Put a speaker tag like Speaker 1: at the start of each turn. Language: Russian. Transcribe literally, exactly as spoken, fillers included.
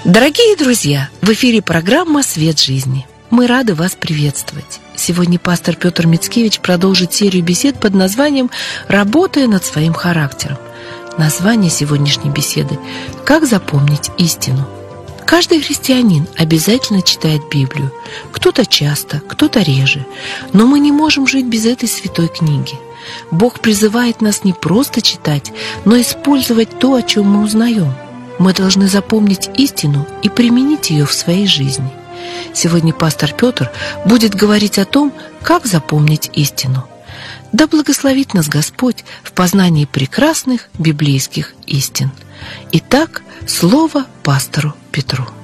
Speaker 1: Дорогие друзья, в эфире программа «Свет жизни». Мы рады вас приветствовать. Сегодня пастор Петр Мицкевич продолжит серию бесед под названием «Работая над своим характером». Название сегодняшней беседы «Как запомнить истину». Каждый христианин обязательно читает Библию. Кто-то часто, кто-то реже. Но мы не можем жить без этой святой книги. Бог призывает нас не просто читать, но использовать то, о чем мы узнаем. Мы должны запомнить истину и применить ее в своей жизни. Сегодня пастор Петр будет говорить о том, как запомнить истину. Да благословит нас Господь в познании прекрасных библейских истин. Итак, слово пастору Петру.